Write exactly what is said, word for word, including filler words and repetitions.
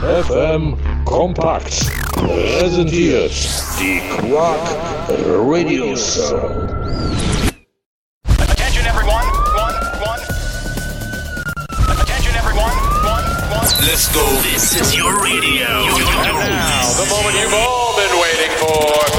F M Kompakt präsentiert die Quark Radio Show. Attention everyone, one, one. Attention everyone, one, one. Let's go. This is your radio. And now, the moment you've all been waiting for.